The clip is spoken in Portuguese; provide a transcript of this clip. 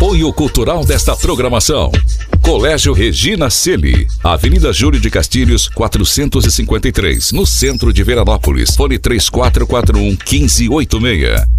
Apoio cultural desta programação: Colégio Regina Celi, Avenida Júlio de Castilhos, 453, no centro de Veranópolis. Fone 3441-1586.